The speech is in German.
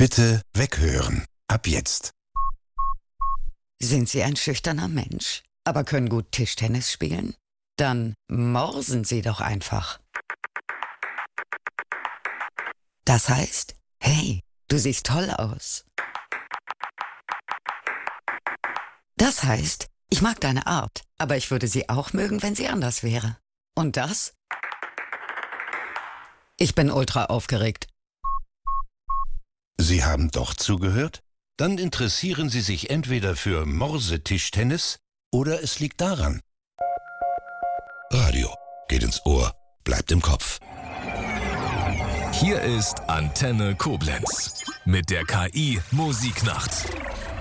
Bitte weghören. Ab jetzt. Sind Sie ein schüchterner Mensch, aber können gut Tischtennis spielen? Dann morsen Sie doch einfach. Das heißt, hey, du siehst toll aus. Das heißt, ich mag deine Art, aber ich würde sie auch mögen, wenn sie anders wäre. Und das? Ich bin ultra aufgeregt. Sie haben doch zugehört? Dann interessieren Sie sich entweder für Morsetischtennis oder es liegt daran. Radio geht ins Ohr, bleibt im Kopf. Hier ist Antenne Koblenz mit der KI Musiknacht.